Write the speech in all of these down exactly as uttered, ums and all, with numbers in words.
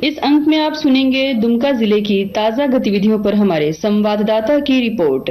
इस अंक में आप सुनेंगे दुमका जिले की ताजा गतिविधियों पर हमारे संवाददाता की रिपोर्ट।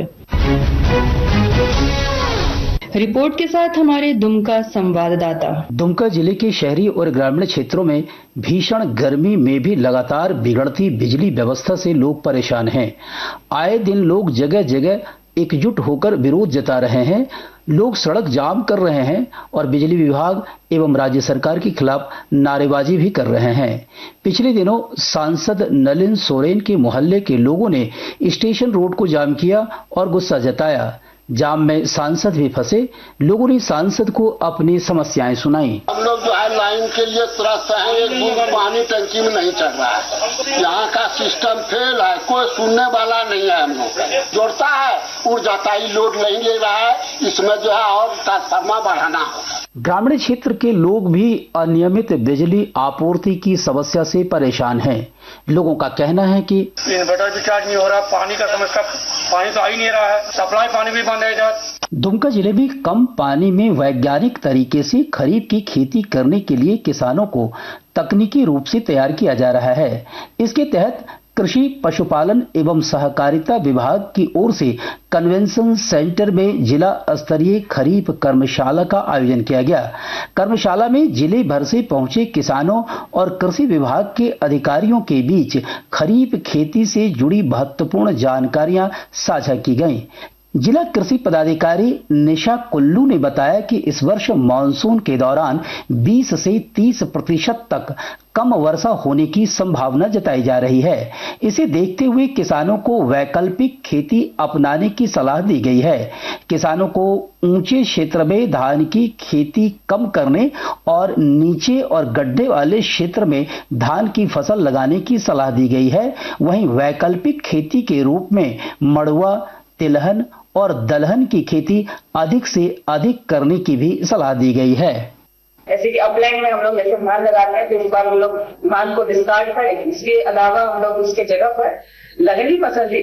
रिपोर्ट के साथ हमारे दुमका संवाददाता। दुमका जिले के शहरी और ग्रामीण क्षेत्रों में भीषण गर्मी में भी लगातार बिगड़ती बिजली व्यवस्था से लोग परेशान हैं। आए दिन लोग जगह जगह एकजुट होकर विरोध जता रहे हैं। लोग सड़क जाम कर रहे हैं और बिजली विभाग एवं राज्य सरकार के खिलाफ नारेबाजी भी कर रहे हैं। पिछले दिनों सांसद नलिन सोरेन के मोहल्ले के लोगों ने स्टेशन रोड को जाम किया और गुस्सा जताया। जाम में सांसद भी फंसे। लोगों ने सांसद को अपनी समस्याएं सुनाई। हम लोग जो है लाइन के लिए त्रस्त हैं, एक बूंद पानी टंकी में नहीं चढ़ रहा है। यहाँ का सिस्टम फेल है, कोई सुनने वाला नहीं है। हम लोग जोड़ता है उड़ जाता है, लोड नहीं ले रहा है। इसमें जो है और ट्रांसफार्मर बढ़ाना होगा। ग्रामीण क्षेत्र के लोग भी अनियमित बिजली आपूर्ति की समस्या से परेशान हैं। लोगों का कहना है कि इन्वर्टर भी चार्ज नहीं हो रहा, पानी का समस्या, पानी तो आ ही नहीं रहा है, सप्लाई पानी भी बंद है इधर। दुमका जिले में कम पानी में वैज्ञानिक तरीके से खरीफ की खेती करने के लिए किसानों को तकनीकी रूप से तैयार किया जा रहा है। इसके तहत कृषि पशुपालन एवं सहकारिता विभाग की ओर से कन्वेंशन सेंटर में जिला स्तरीय खरीफ कर्मशाला का आयोजन किया गया। कर्मशाला में जिले भर से पहुंचे किसानों और कृषि विभाग के अधिकारियों के बीच खरीफ खेती से जुड़ी महत्वपूर्ण जानकारियां साझा की गईं। जिला कृषि पदाधिकारी निशा कुल्लू ने बताया कि इस वर्ष मानसून के दौरान बीस से तीस प्रतिशत तक कम वर्षा होने की संभावना जताई जा रही है। इसे देखते हुए किसानों को वैकल्पिक खेती अपनाने की सलाह दी गई है। किसानों को ऊंचे क्षेत्र में धान की खेती कम करने और नीचे और गड्ढे वाले क्षेत्र में धान की फसल लगाने की सलाह दी गई है। वहीं वैकल्पिक खेती के रूप में मड़ुआ, तिलहन और दलहन की खेती अधिक से अधिक करने की भी सलाह दी गई है। ऐसे कि अपलाइन में हम लोग जैसे धान लगाते हैं तो इस बार हम लोग धान को डिस्कार्ड करें। इसके अलावा हम लोग उसके जगह पर दलहनी फसल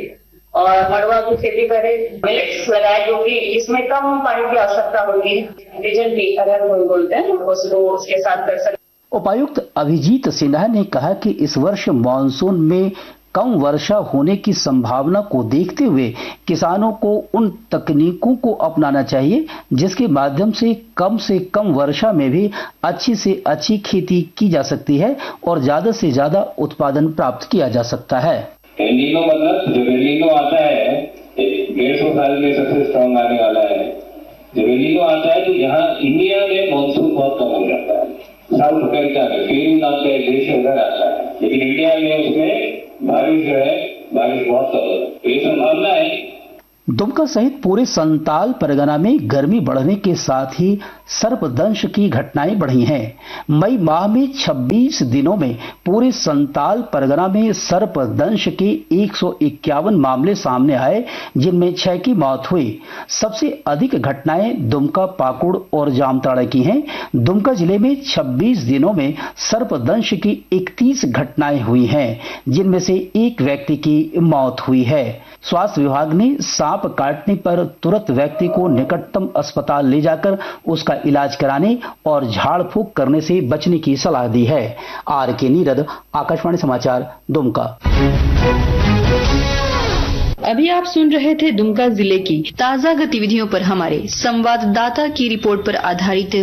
और मड़ुआ की खेती करें, मिलेट्स लगाए, क्योंकि इसमें कम पानी की आवश्यकता होगी। रीजन भी अगर कोई बोलते हैं उसको उसके साथ कर सकते। उपायुक्त अभिजीत सिन्हा ने कहा कि इस वर्ष मानसून में कम वर्षा होने की संभावना को देखते हुए किसानों को उन तकनीकों को अपनाना चाहिए जिसके माध्यम से कम से कम वर्षा में भी अच्छी से अच्छी खेती की जा सकती है और ज्यादा से ज्यादा उत्पादन प्राप्त किया जा सकता है। एलिनो मतलब जब एलिनो आता है डेढ़ सौ साल में सबसे स्ट्रॉन्ग आने वाला है। जब एलिनो आता है तो यहाँ इंडिया में मानसून बहुत कम हो जाता है। साउथ अमेरिका में पेरू नाम का देश उधर आता है, लेकिन इंडिया में उसमें बारिश जो है बारिश बहुत कम है। तो ये संभावना है। दुमका सहित पूरे संताल परगना में गर्मी बढ़ने के साथ ही सर्पदंश की घटनाएं बढ़ी हैं। मई माह में छब्बीस दिनों में पूरे संताल परगना में सर्पदंश के एक सौ इक्यावन मामले सामने आए, जिनमें छह की मौत हुई। सबसे अधिक घटनाएं दुमका, पाकुड़ और जामताड़ा की हैं। दुमका जिले में छब्बीस दिनों में सर्पदंश की इकतीस घटनाएं हुई हैं, जिनमें से एक व्यक्ति की मौत हुई है। स्वास्थ्य विभाग ने सांप काटने पर तुरंत व्यक्ति को निकटतम अस्पताल ले जाकर उसका इलाज कराने और झाड़ फूंक करने से बचने की सलाह दी है। आर के नीरद, आकाशवाणी समाचार, दुमका। अभी आप सुन रहे थे दुमका जिले की ताजा गतिविधियों पर हमारे संवाददाता की रिपोर्ट पर आधारित